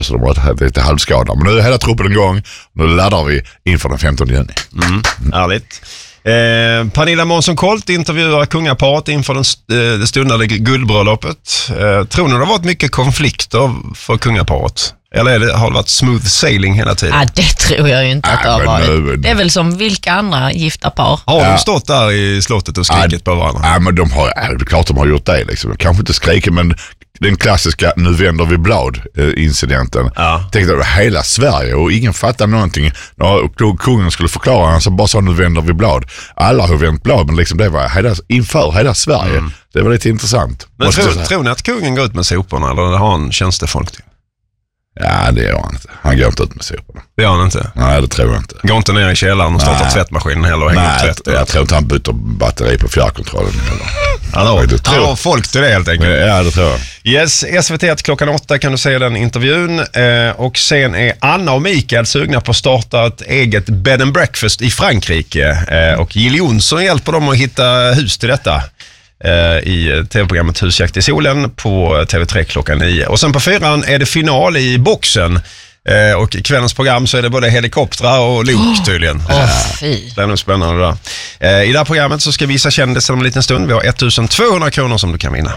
Så de var lite halvskadade. Men nu är hela truppen igång. Nu laddar vi inför den 15 juni. Härligt. Pernilla Månsson-Colt intervjuar kungaparet inför det stundande guldbröllopet. Tror ni det har varit mycket konflikter för kungaparet? Eller har det varit smooth sailing hela tiden? Ja, det tror jag ju inte att det har varit. Det är väl som vilka andra gifta par. Har de stått där i slottet och skrikit på varandra? Ja, men det är klart de har gjort det. Liksom. Kanske inte skriker, men den klassiska nu vänder vi blad-incidenten. Tänkte att hela Sverige och ingen fattar någonting. När kungen skulle förklara, han så bara sa nu vänder vi blad. Alla har vänt blad, men liksom det var inför hela Sverige. Det var lite intressant. Men tror ni att kungen går ut med soporna eller har han tjänstefolk till? Ja, det gör han inte. Han går inte ut med soporna. Det gör han inte? Nej, det tror jag inte. Går inte ner i källaren och startar tvättmaskinen heller och hänger upp tvätt? Jag tror inte han byter batteri på fjärrkontrollen heller. Han har folk till det helt enkelt. Ja, det tror jag. Yes, SVT klockan 8 kan du se den intervjun. Och sen är Anna och Mikael sugna på att starta ett eget bed and breakfast i Frankrike. Och Jill Johnson hjälper dem att hitta hus till detta. I tv-programmet Husjakt i solen på TV3 klockan 9. Och sen på 4 är det final i boxen. Och i kvällens program så är det både helikoptrar och lok tydligen. Det är nog spännande där. I det här programmet så ska vi visa kändisen om en liten stund. Vi har 1200 kronor som du kan vinna.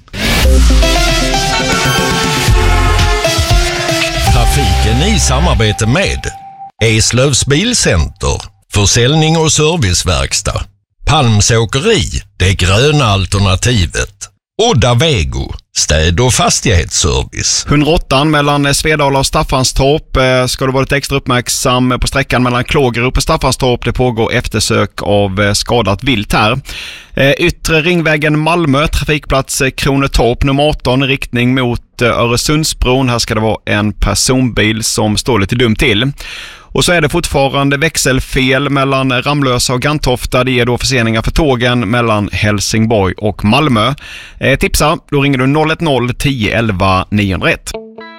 Trafiken i samarbete med Eslövs Bilcenter, försäljning och serviceverkstad. Palms åkeri, det gröna alternativet. Odda Vego, städ- och fastighetsservice. 108 mellan Svedala och Staffanstorp. Ska du vara lite extra uppmärksam på sträckan mellan Klågerup och Staffanstorp. Det pågår eftersök av skadat vilt här. Yttre ringvägen Malmö, trafikplats Kronetorp nummer 18, riktning mot Öresundsbron. Här ska det vara en personbil som står lite dumt till. Och så är det fortfarande växelfel mellan Ramlösa och Gantofta. Det ger då förseningar för tågen mellan Helsingborg och Malmö. Tipsa, då ringer du 010 11 901.